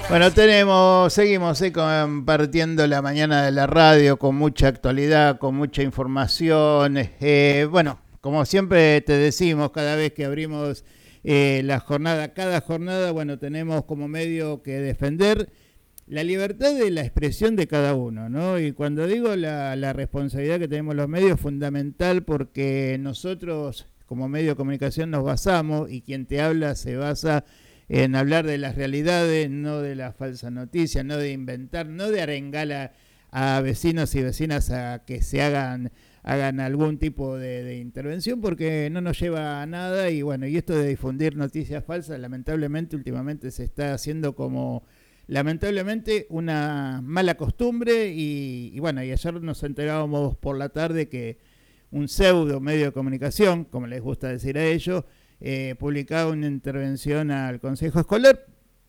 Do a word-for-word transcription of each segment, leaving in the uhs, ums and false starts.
Bueno, tenemos, seguimos eh, compartiendo la mañana de la radio con mucha actualidad, con mucha información. Eh, bueno, como siempre te decimos, cada vez que abrimos eh, la jornada, cada jornada, bueno, tenemos como medio que defender la libertad de la expresión de cada uno, ¿no? Y cuando digo la, la responsabilidad que tenemos los medios, es fundamental porque nosotros como medio de comunicación nos basamos, y quien te habla se basa en hablar de las realidades, no de las falsas noticias, no de inventar, no de arengar a, a vecinos y vecinas a que se hagan hagan algún tipo de, de intervención, porque no nos lleva a nada. Y bueno, y esto de difundir noticias falsas, lamentablemente últimamente se está haciendo como lamentablemente una mala costumbre. Y, y bueno, y ayer nos enterábamos por la tarde que un pseudo medio de comunicación, como les gusta decir a ellos, eh, publicaba una intervención al Consejo Escolar.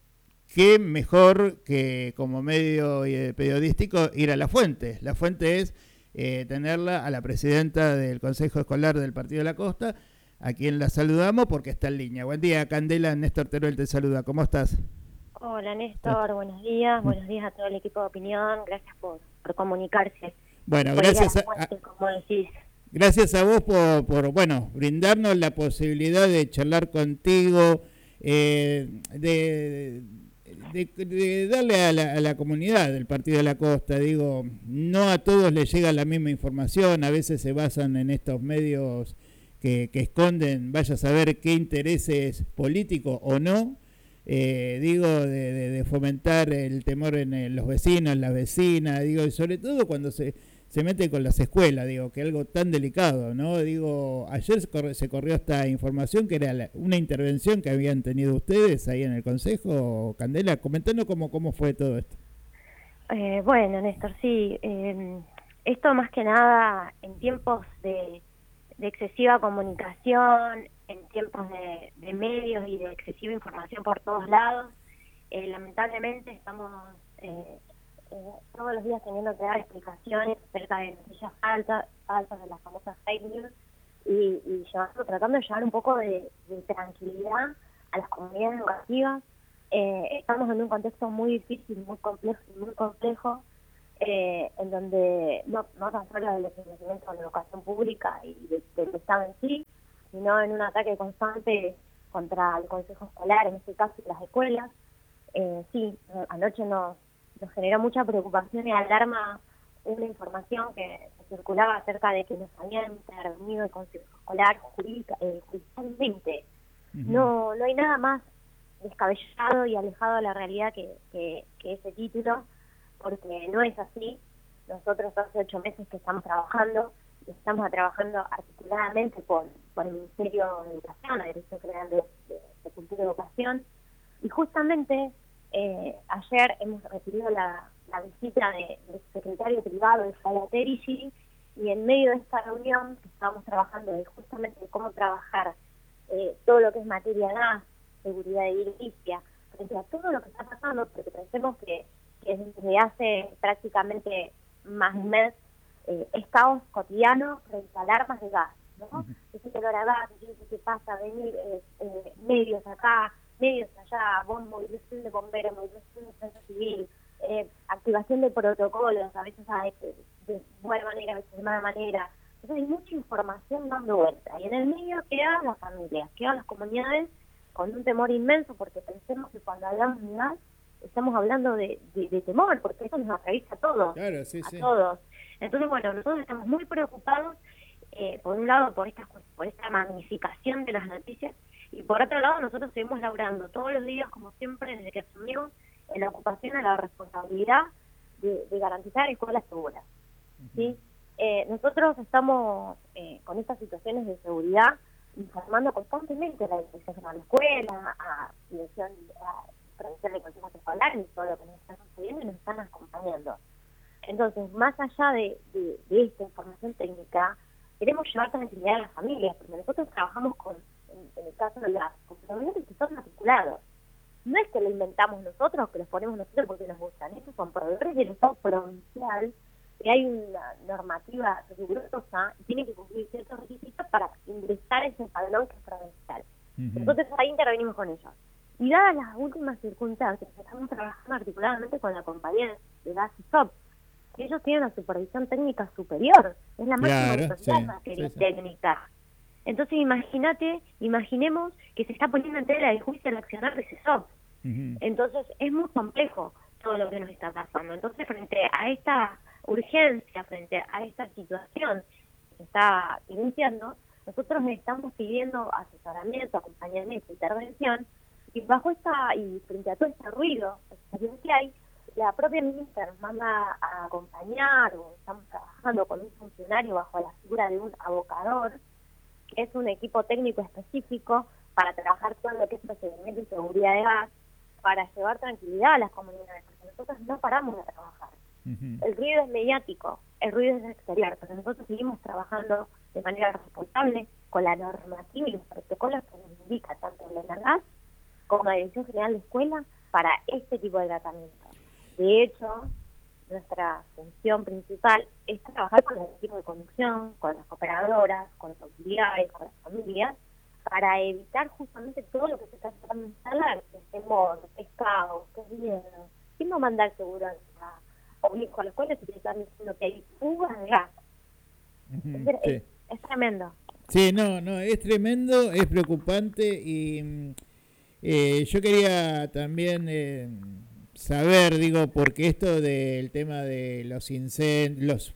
Que mejor que como medio eh, periodístico ir a la fuente. La fuente es eh, tenerla a la presidenta del Consejo Escolar del Partido de la Costa, a quien la saludamos porque está en línea. Buen día, Candela. Néstor Teruel te saluda. ¿Cómo estás? Hola, Néstor. Buenos días. Buenos días a todo el equipo de opinión. Gracias por, por comunicarse. Bueno, por gracias a, a, fuente, a, como decís. Gracias a vos por, por, bueno, brindarnos la posibilidad de charlar contigo, eh, de... De, de darle a la, a la comunidad del Partido de la Costa. Digo, no a todos les llega la misma información, a veces se basan en estos medios que, que esconden, vaya a saber qué intereses políticos o no, eh, digo, de, de, de fomentar el temor en el, los vecinos, las vecinas, digo, y sobre todo cuando se, se mete con las escuelas, digo, que algo tan delicado, ¿no? Digo, ayer se corrió, se corrió esta información que era la, una intervención que habían tenido ustedes ahí en el Consejo. Candela, comentando cómo, cómo fue todo esto. Eh, bueno, Néstor, sí, eh, esto más que nada en tiempos de, de excesiva comunicación, en tiempos de, de medios y de excesiva información por todos lados, eh, lamentablemente estamos... Eh, Eh, todos los días teniendo que dar explicaciones acerca de noticias falsas, falsas de las famosas fake news, y, y llevando, tratando de llevar un poco de, de tranquilidad a las comunidades educativas. Eh, estamos en un contexto muy difícil, muy complejo, muy complejo, eh, en donde no, no tan solo del desconocimiento de la educación pública y de, del Estado en sí, sino en un ataque constante contra el Consejo Escolar, en este caso y las escuelas. Eh, sí, anoche nos nos generó mucha preocupación y alarma una información que circulaba acerca de que nos habían intervenido el Consejo Escolar jurídica, eh, judicialmente. Uh-huh. No, no hay nada más descabellado y alejado de la realidad que, que, que ese título, porque no es así. Nosotros hace ocho meses que estamos trabajando, y estamos trabajando articuladamente por, por el Ministerio de Educación, la Dirección General de, de, de Cultura y Educación, y justamente Eh, ayer hemos recibido la, la visita de, del secretario privado de Fala Terici, y en medio de esta reunión que estábamos trabajando de justamente de cómo trabajar eh, todo lo que es materia gas, seguridad edilicia, frente a todo lo que está pasando, porque pensemos que, que desde hace prácticamente más de un mes eh, es caos cotidiano frente a alarmas de gas, ¿no? Ese olor a gas, qué pasa, venir eh, eh, medios acá, medios allá, movilización de bomberos, movilización de defensa civil, eh, activación de protocolos, a veces a, de, de buena manera, a veces de mala manera. Entonces hay mucha información dando vuelta. Y en el medio quedan las familias, quedan las comunidades con un temor inmenso, porque pensemos que cuando hablamos de gas, estamos hablando de, de, de temor, porque eso nos atraviesa a todos. Claro, sí, a sí. todos. Entonces, bueno, nosotros estamos muy preocupados, eh, por un lado, por esta, por esta magnificación de las noticias, y por otro lado, nosotros seguimos laburando todos los días, como siempre, desde que asumimos, en la ocupación a la responsabilidad de, de garantizar escuelas seguras. Uh-huh. ¿Sí? Eh, nosotros estamos eh, con estas situaciones de seguridad informando constantemente a la Dirección General de la Escuela, a Dirección a Prevención de Consejos Escolares y todo lo que nos está sucediendo, y nos están acompañando. Entonces, más allá de, de, de esta información técnica, queremos llevar tranquilidad a las familias, porque nosotros trabajamos con, en, en el caso de las computadoras que son matriculados. No es que lo inventamos nosotros, que los ponemos nosotros porque nos gustan. Estos son proveedores del Estado provincial, que hay una normativa rigurosa y tienen que cumplir ciertos requisitos para ingresar ese padrón que es provincial. Uh-huh. Nosotros ahí intervenimos con ellos. Y dadas las últimas circunstancias, estamos trabajando articuladamente con la compañía de gas y S O P. Ellos tienen una supervisión técnica superior, es la máxima Claro, autoridad sí, en materia sí, sí. técnica. Entonces imagínate, imaginemos que se está poniendo en tela de juicio el accionar de ese S O P. Ujú. Entonces es muy complejo todo lo que nos está pasando. Entonces frente a esta urgencia, frente a esta situación que se está iniciando, nosotros le estamos pidiendo asesoramiento, acompañamiento, intervención, y bajo esta, y frente a todo este ruido que hay, la propia ministra nos manda a acompañar, o estamos trabajando con un funcionario bajo la figura de un abocador, que es un equipo técnico específico para trabajar todo lo que es procedimiento y seguridad de gas, para llevar tranquilidad a las comunidades, porque nosotros no paramos de trabajar. Ujú. El ruido es mediático, el ruido es exterior, pero nosotros seguimos trabajando de manera responsable con la normativa y los protocolos que nos indica tanto el ENARGAS como la Dirección General de Escuela para este tipo de tratamiento. De hecho, nuestra función principal es trabajar con el equipo de conducción, con las operadoras, con las autoridades, con las familias, para evitar justamente todo lo que se está tratando de instalar, que es temor, pescado, que es miedo. ¿Quién va a mandar seguridad a un hijo a la escuela si te están diciendo que hay fugas de gas? Ujú, Es, es, sí. es tremendo. Sí, no, no, es tremendo, es preocupante y mm, eh, yo quería también eh, saber, digo, porque esto del tema de los incendios, los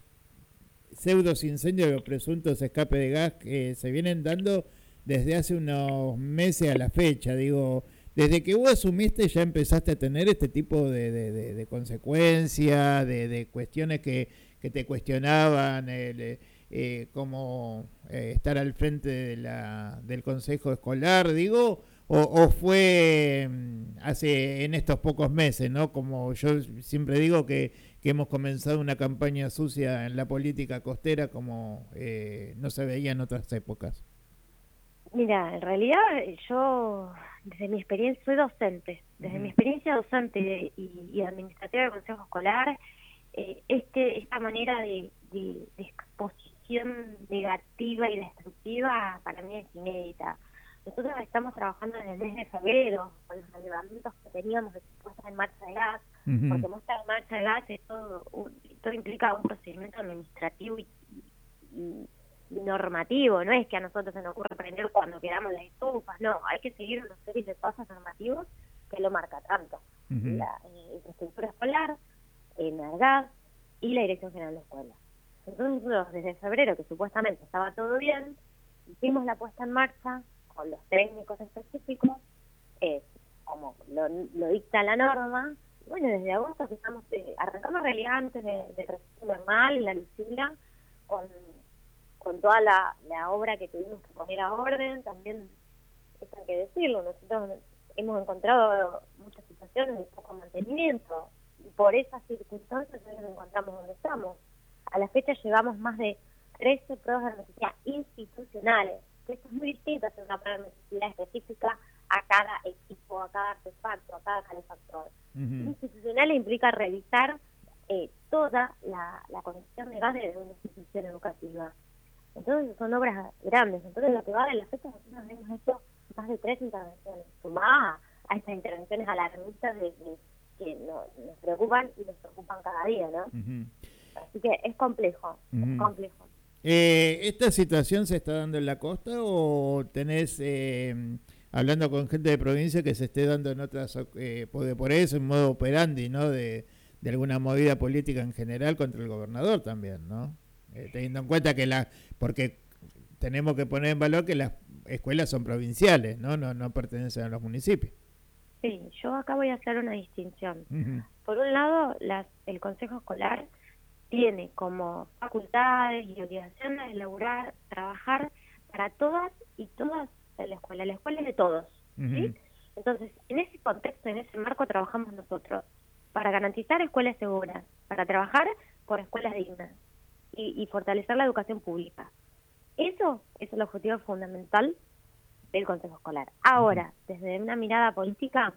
pseudos incendios, los presuntos escapes de gas que se vienen dando desde hace unos meses a la fecha, digo, desde que vos asumiste ya empezaste a tener este tipo de, de, de, de consecuencias, de, de cuestiones que, que te cuestionaban, el, eh, eh, como eh, estar al frente de la, del consejo escolar, digo, o, o fue mm, hace en estos pocos meses, ¿no? Como yo siempre digo que, que hemos comenzado una campaña sucia en la política costera como eh, no se veía en otras épocas. Mira, en realidad yo, desde mi experiencia, soy docente, desde mi Ujú. experiencia docente y, y administrativa del consejo escolar, eh, este esta manera de, de, de exposición negativa y destructiva para mí es inédita. Nosotros estamos trabajando desde el mes de febrero con los relevamientos que teníamos de puesta en marcha de gas, Ujú. porque puesta en marcha de gas es todo, un, todo implica un procedimiento administrativo y, y normativo, no es que a nosotros se nos ocurra prender cuando queramos las estufas, no, hay que seguir una serie de pasos normativos que lo marca tanto Ujú. la eh, infraestructura escolar, ENARGAS y la Dirección General de Escuela. Entonces nosotros desde febrero, que supuestamente estaba todo bien, hicimos la puesta en marcha con los técnicos específicos, eh, como lo, lo dicta la norma. Bueno, desde agosto que estamos, eh, arrancamos en realidad antes de, de recién normal, la Lucila, con con toda la, la obra que tuvimos que poner a orden. También, eso hay que decirlo, nosotros hemos encontrado muchas situaciones de poco mantenimiento, y por esas circunstancias hoy nos encontramos donde estamos. A la fecha llevamos más de trece pruebas de necesidad institucionales, que esto es muy distinto a hacer una prueba de necesidad específica a cada equipo, a cada artefacto, a cada calefactor. Ujú. Institucional implica revisar eh, toda la, la conexión de gas de una institución educativa. Entonces son obras grandes. Entonces lo que va de la fecha, nosotros hemos hecho más de tres intervenciones, sumadas a estas intervenciones alarmistas de, de, que no, nos preocupan y nos preocupan cada día, ¿no? Ujú. Así que es complejo, es Ujú. complejo. Eh, ¿Esta situación se está dando en la costa o tenés, eh, hablando con gente de provincia, que se esté dando en otras, eh, por, por eso, en modo operandi, ¿no? De, de alguna movida política en general contra el gobernador también, ¿no? Eh, teniendo en cuenta que la, porque tenemos que poner en valor que las escuelas son provinciales, ¿no? No, no pertenecen a los municipios. Sí, yo acá voy a hacer una distinción. Ujú. Por un lado, las, el Consejo Escolar tiene como facultades y obligaciones de elaborar, trabajar para todas y todas en la escuela. La escuela es de todos, ¿sí? Ujú. Entonces, en ese contexto, en ese marco, trabajamos nosotros para garantizar escuelas seguras, para trabajar por escuelas dignas y, y fortalecer la educación pública. Eso es el objetivo fundamental del Consejo Escolar. Ahora, desde una mirada política,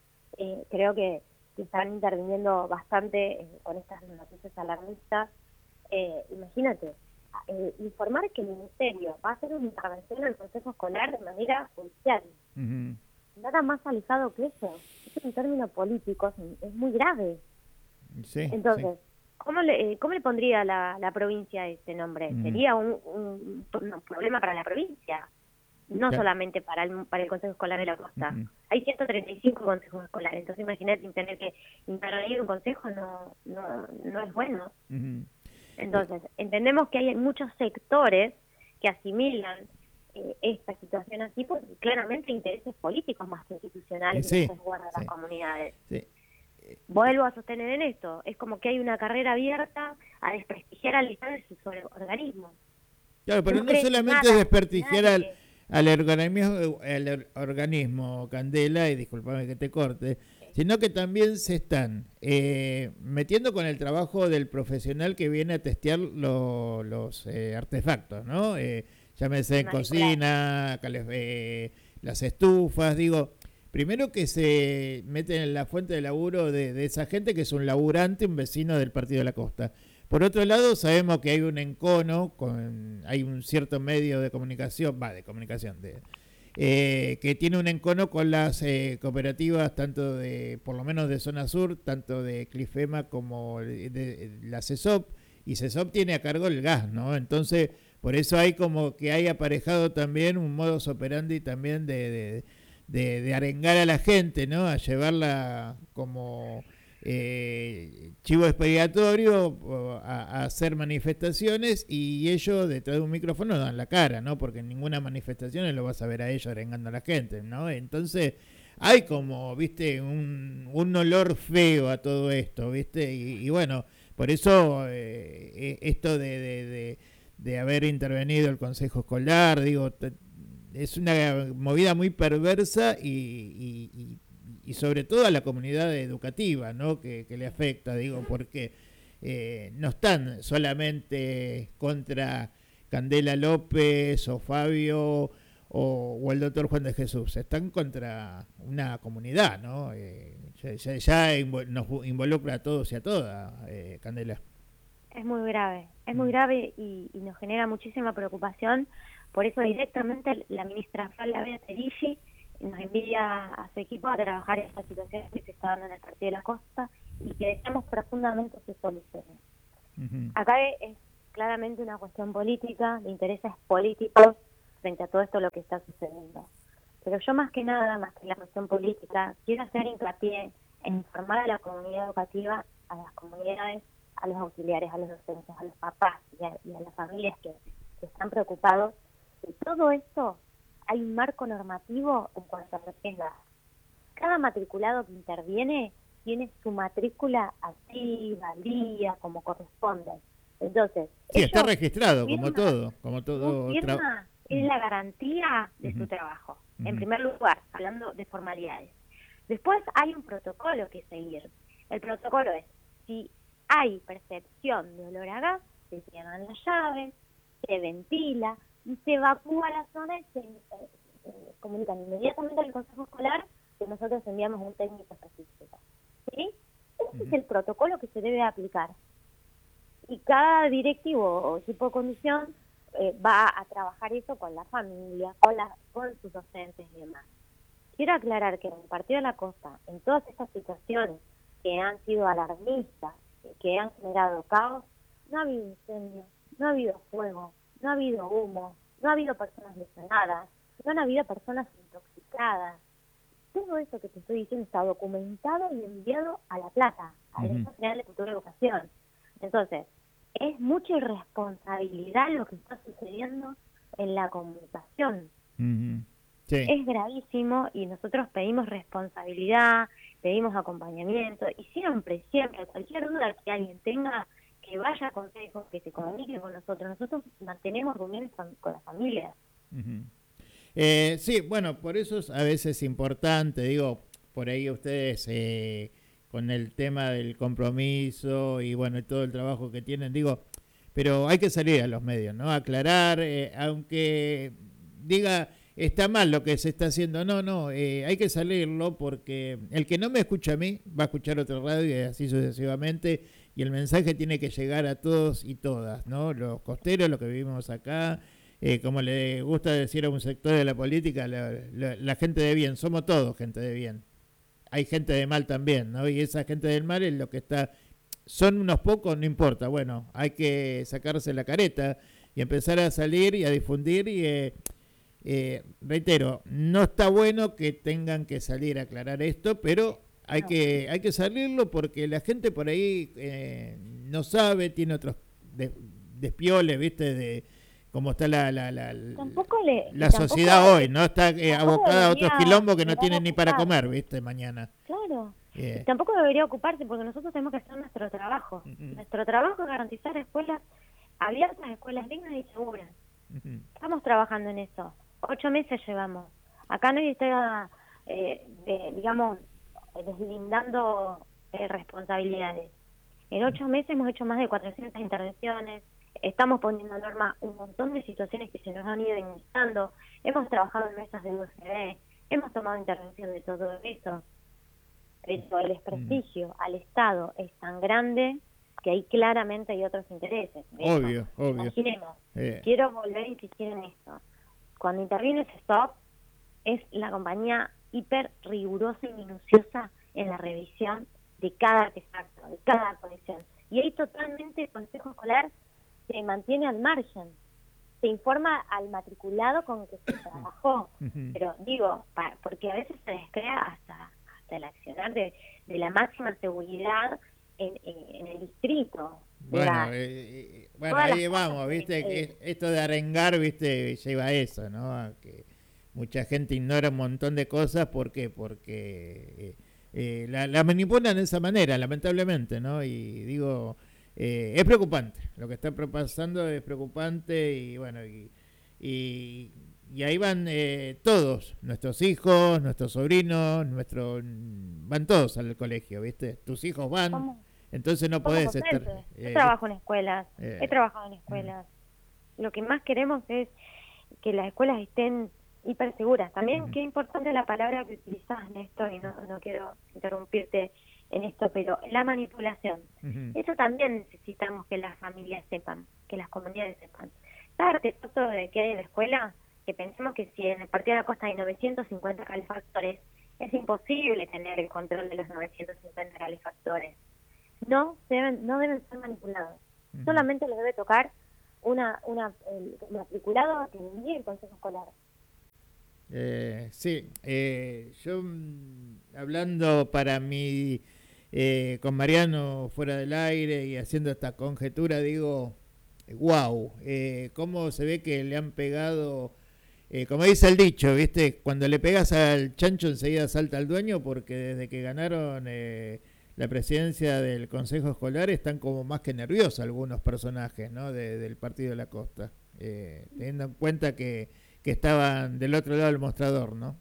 eh, creo que que están interviniendo bastante eh, con estas noticias alarmistas. Eh, imagínate, eh, informar que el Ministerio va a hacer una intervención en el Consejo Escolar de manera judicial. Ujú. nada más alejado que eso. Eso en términos políticos es muy grave. Sí, Entonces, sí. ¿cómo le, cómo le pondría la, la provincia este nombre? Uh-huh. Sería un, un, un problema para la provincia, no Claro. solamente para el, para el Consejo Escolar de la Costa. Uh-huh. Hay ciento treinta y cinco consejos escolares, entonces imagínate tener que intervenir un consejo no, no, no es bueno. Uh-huh. Entonces, entendemos que hay muchos sectores que asimilan eh, esta situación así porque claramente intereses políticos más que institucionales Sí, que resguardan sí. las comunidades. Sí. Vuelvo a sostener en esto, es como que hay una carrera abierta a desprestigiar al Estado y sus organismos. Claro, pero no, no solamente nada, es desprestigiar al, nadie. al organismo, al organismo, Candela, y discúlpame que te corte, sí. sino que también se están eh, metiendo con el trabajo del profesional que viene a testear lo, los eh, artefactos, ¿no? Eh, llámese en cocina, eh, las estufas, digo... Primero que se meten en la fuente de laburo de, de esa gente que es un laburante, un vecino del Partido de la Costa. Por otro lado, sabemos que hay un encono, con, hay un cierto medio de comunicación, va, de comunicación, de, eh, que tiene un encono con las eh, cooperativas, tanto de, por lo menos de zona sur, tanto de Clifema como de, de la CESOP, y CESOP tiene a cargo el gas, ¿no? Entonces, por eso hay como que hay aparejado también un modus operandi también de... de De, de arengar a la gente, ¿no? A llevarla como eh, chivo expiatorio a, a hacer manifestaciones y ellos detrás de un micrófono dan la cara, ¿no? Porque en ninguna manifestación lo vas a ver a ellos arengando a la gente, ¿no? Entonces hay como, viste, un, un olor feo a todo esto, viste, y, y bueno, por eso eh, esto de, de, de, de haber intervenido el Consejo Escolar, digo, t- es una movida muy perversa y, y, y, y sobre todo a la comunidad educativa, ¿no? que, que le afecta, digo, porque eh, no están solamente contra Candela López o Fabio o, o el doctor Juan de Jesús, están contra una comunidad, ¿no? Eh, ya, ya, ya invo- nos involucra a todos y a todas, eh, Candela. Es muy grave, es muy grave y, y nos genera muchísima preocupación. Por eso directamente la ministra Flavia Beatrici nos envía a su equipo a trabajar esta situación que se está dando en el Partido de la Costa y que deseamos profundamente se solucione. Uh-huh. Acá es claramente una cuestión política, de intereses políticos frente a todo esto lo que está sucediendo. Pero yo más que nada, más que la cuestión política, quiero hacer hincapié en informar a la comunidad educativa, a las comunidades, a los auxiliares, a los docentes, a los papás y a, y a las familias que, que están preocupados. De todo esto hay un marco normativo en cuanto a lo que es la... Cada matriculado que interviene tiene su matrícula activa, al día, como corresponde. Entonces, sí, está registrado, firma, como todo, como todo. Firma Tra- es la garantía de uh-huh. su trabajo. Uh-huh. En primer lugar, hablando de formalidades. Después hay un protocolo que seguir. El protocolo es, si hay percepción de olor a gas, se cierran las llaves, se ventila, y se evacúa la zona y se eh, eh, comunican inmediatamente al Consejo Escolar que nosotros enviamos un técnico específico. ¿Sí? Ese uh-huh. es el protocolo que se debe aplicar. Y cada directivo o equipo de conducción eh, va a trabajar eso con la familia, con, la, con sus docentes y demás. Quiero aclarar que en el Partido de la Costa, en todas estas situaciones que han sido alarmistas, que han generado caos, no ha habido incendios, no ha habido fuego, no ha habido humo, no ha habido personas lesionadas, no han habido personas intoxicadas. Todo eso que te estoy diciendo está documentado y enviado a La Plata, a la Dirección General de Cultura y Educación. Entonces, es mucha irresponsabilidad lo que está sucediendo en la comunicación. Uh-huh. Sí. Es gravísimo y nosotros pedimos responsabilidad, pedimos acompañamiento y siempre, siempre, cualquier duda que alguien tenga, que vaya a consejos, que se comunique con nosotros. Nosotros mantenemos reuniones con, con las familias. Uh-huh. Eh, sí, bueno, por eso es a veces importante, digo, por ahí ustedes eh, con el tema del compromiso y bueno, y todo el trabajo que tienen, digo, pero hay que salir a los medios, ¿no? Aclarar, eh, aunque diga, está mal lo que se está haciendo, no, no, eh, hay que salirlo porque el que no me escucha a mí va a escuchar otra radio y así sucesivamente, y el mensaje tiene que llegar a todos y todas, ¿no? Los costeros, los que vivimos acá, eh, como le gusta decir a un sector de la política, la, la, la gente de bien, somos todos gente de bien. Hay gente de mal también, ¿no? Y esa gente del mal es lo que está... Son unos pocos, no importa. Bueno, hay que sacarse la careta y empezar a salir y a difundir y... Eh, eh, reitero, no está bueno que tengan que salir a aclarar esto, pero hay no. que hay que salirlo porque la gente por ahí eh, no sabe, tiene otros de, despioles, ¿viste? De cómo está la la, la, le, la sociedad hoy, ¿no? Está eh, abocada a otros quilombos que no tienen ni para comer, ¿viste? Mañana. Claro. Yeah. Y tampoco debería ocuparse porque nosotros tenemos que hacer nuestro trabajo. Uh-huh. Nuestro trabajo es garantizar escuelas abiertas, escuelas dignas y seguras. Uh-huh. Estamos trabajando en eso. Ocho meses llevamos. Acá nadie está, eh, de, digamos, deslindando eh, responsabilidades. En ocho meses hemos hecho más de cuatrocientas intervenciones. Estamos poniendo a norma un montón de situaciones que se nos han ido iniciando. Hemos trabajado en mesas de U S B. Hemos tomado intervención de todo eso. Pero el desprestigio mm. al Estado es tan grande que ahí claramente hay otros intereses. Obvio, eso. obvio. Imaginemos. Eh. Quiero volver a insistir en esto. Cuando interviene Stop, es la compañía hiper rigurosa y minuciosa en la revisión de cada artefacto, de cada colección. Y ahí totalmente el Consejo Escolar se mantiene al margen. Se informa al matriculado con que se trabajó. Pero digo, para, porque a veces se descrea hasta, hasta el accionar de, de la máxima seguridad en, en, en el distrito. Bueno, la, eh, bueno ahí vamos, viste, que eh, esto de arengar, viste, lleva a eso, ¿no? A que mucha gente ignora un montón de cosas, ¿por qué? Porque eh, eh, la, la manipulan de esa manera, lamentablemente, ¿no? Y digo, eh, es preocupante, lo que está pasando es preocupante y bueno, y, y, y ahí van eh, todos, nuestros hijos, nuestros sobrinos, nuestros, van todos al colegio, ¿viste? Tus hijos van... ¿Cómo? Entonces no podés estar... Eh, Yo trabajo en escuelas, eh, he trabajado en escuelas. Mm. Lo que más queremos es que las escuelas estén hiper seguras. También, mm. qué importante la palabra que utilizás, Néstor, y no, no quiero interrumpirte en esto, pero la manipulación. Mm-hmm. Eso también necesitamos que las familias sepan, que las comunidades sepan. Cada artefacto de que hay en la escuela, que pensemos que si en el Partido de la Costa hay novecientos cincuenta calefactores, es imposible tener el control de los novecientos cincuenta calefactores. No deben, no deben ser manipulados. Uh-huh. Solamente les debe tocar una, una el matriculado que envíe el Consejo Escolar. Eh, sí, eh, yo hablando para mi eh, con Mariano fuera del aire y haciendo esta conjetura, digo, wow, eh, cómo se ve que le han pegado, eh, como dice el dicho, viste, cuando le pegas al chancho enseguida salta al dueño, porque desde que ganaron eh, la presidencia del Consejo Escolar están como más que nerviosos algunos personajes, ¿no? de, del Partido de la Costa, eh, teniendo en cuenta que, que estaban del otro lado del mostrador, ¿no?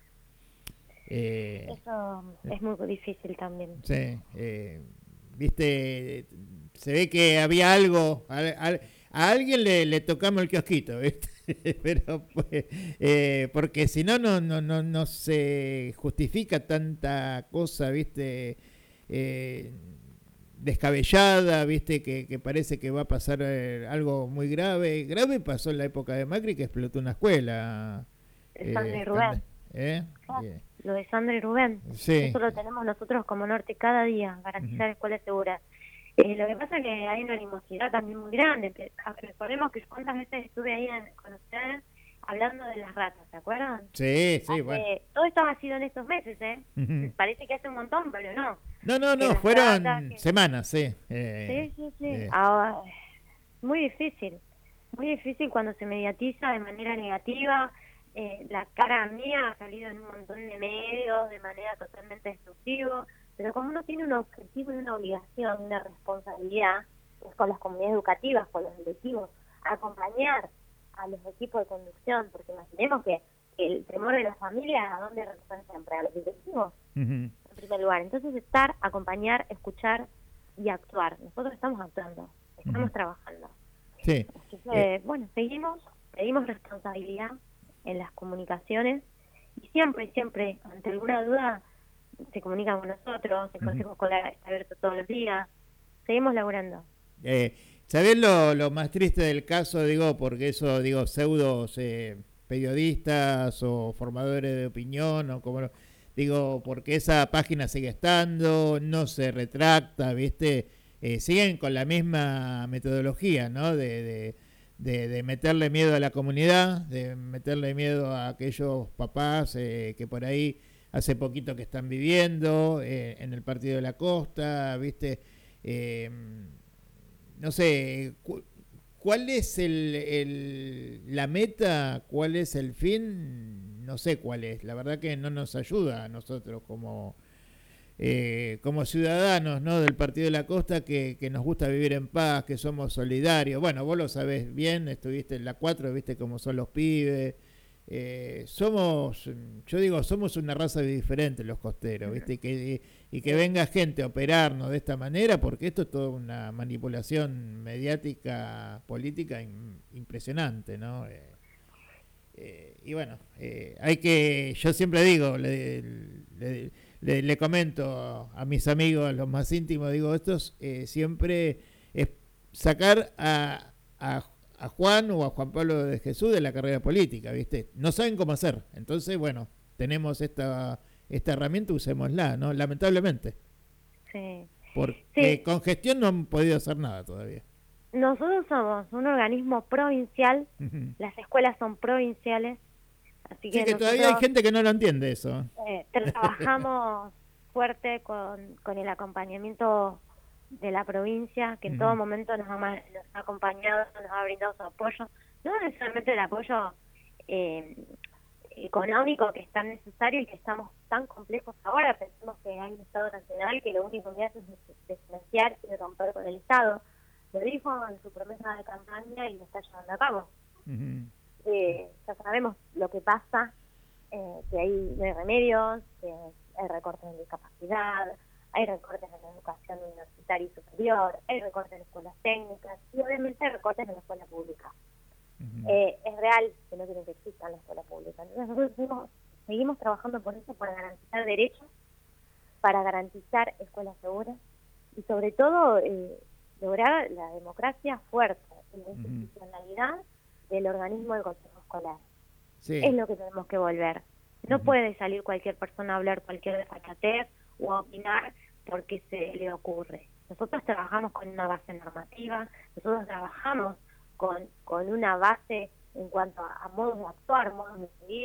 Eh, Eso es muy difícil también. Sí, eh, viste, se ve que había algo, a, a, a alguien le, le tocamos el kiosquito, ¿viste? Pero pues, eh, porque si no, no, no, no, no se justifica tanta cosa, ¿viste? Eh, descabellada, viste que, que parece que va a pasar eh, algo muy grave. Grave pasó en la época de Macri, que explotó una escuela. Eh, Sandra y Rubén. ¿Eh? Ah, yeah. Lo de Sandra y Rubén. Sí. Eso lo tenemos nosotros como norte cada día, garantizar uh-huh. escuelas seguras. Eh, lo que pasa es que hay una animosidad también muy grande. Recordemos que cuántas veces estuve ahí en, con ustedes hablando de las ratas, ¿se acuerdan? Sí, sí, hace, bueno. Todo esto ha sido en estos meses, ¿eh? Uh-huh. Parece que hace un montón, pero no. No, no, no, fueron ratas, que... semanas, sí. Eh, sí, sí, sí. Eh. Ahora, muy difícil. Muy difícil cuando se mediatiza de manera negativa. Eh, la cara mía ha salido en un montón de medios de manera totalmente destructiva. Pero como uno tiene un objetivo y una obligación, una responsabilidad, pues con las comunidades educativas, con los directivos, acompañar a los equipos de conducción, porque imaginemos que el temor de las familias, ¿a dónde recurren siempre? A los directivos, uh-huh. en primer lugar. Entonces, estar, acompañar, escuchar y actuar. Nosotros estamos actuando, estamos uh-huh. trabajando. Sí. Así que, eh. bueno, seguimos, pedimos responsabilidad en las comunicaciones y siempre, siempre, ante alguna duda, se comunican con nosotros, el Consejo uh-huh. Escolar está abierto todos los días, seguimos laburando. Eh, ¿Sabés lo, lo más triste del caso? Digo, porque eso, digo, pseudos eh, periodistas o formadores de opinión, o como lo- digo, porque esa página sigue estando, no se retracta, ¿viste? Eh, siguen con la misma metodología, ¿no? De, de, de, de meterle miedo a la comunidad, de meterle miedo a aquellos papás eh, que por ahí hace poquito que están viviendo eh, en el partido de la costa, ¿viste? Eh, no sé, cu- ¿cuál es el, el- la meta? ¿Cuál es el fin? No sé cuál es. La verdad que no nos ayuda a nosotros como, eh, como ciudadanos, ¿no? Del Partido de la Costa que, que nos gusta vivir en paz, que somos solidarios. Bueno, vos lo sabés bien, estuviste en la cuatro, viste cómo son los pibes. Eh, somos, yo digo, somos una raza diferente los costeros, ¿viste? Y que, y que venga gente a operarnos de esta manera, porque esto es toda una manipulación mediática, política in- impresionante, ¿no? Eh, eh, y bueno, eh, hay que, yo siempre digo, le, le, le- le comento a mis amigos, los más íntimos, digo, estos eh, siempre es sacar a, a, a Juan o a Juan Pablo de Jesús de la carrera política, ¿viste? No saben cómo hacer. Entonces, bueno, tenemos esta, esta herramienta, usémosla, ¿no? Lamentablemente. Sí, Porque sí, con gestión no han podido hacer nada todavía. nosotros somos un organismo provincial, las escuelas son provinciales, así Sí, que que todavía hay nosotros gente que no lo entiende eso. eh, trabajamos fuerte con, con el acompañamiento de la provincia, que en todo momento nos ha, ma- nos ha acompañado, nos ha brindado su apoyo, no necesariamente el apoyo eh, económico que es tan necesario y que estamos tan complejos ahora. Pensemos que hay un Estado nacional que lo único que hace es desfinanciar y romper con el Estado. Lo dijo en su promesa de campaña y lo está llevando a cabo. Ujú. Eh, ya sabemos lo que pasa, eh, que hay, no hay remedios, que hay recortes en discapacidad, hay recortes en la educación universitaria y superior, hay recortes en escuelas técnicas y obviamente hay recortes en la escuela pública. Ujú. Eh, es real que no quieren que exista la escuela pública. Entonces nosotros seguimos, seguimos trabajando por eso, para garantizar derechos, para garantizar escuelas seguras y sobre todo eh, lograr la democracia fuerte y la Ujú. institucionalidad del organismo del Consejo Escolar. Es Sí. lo que tenemos que volver. No Ujú. puede salir cualquier persona a hablar cualquier desfachatez o a opinar porque se le ocurre. Nosotros trabajamos con una base normativa, nosotros trabajamos con, con una base en cuanto a, a modos de actuar, modos de seguir.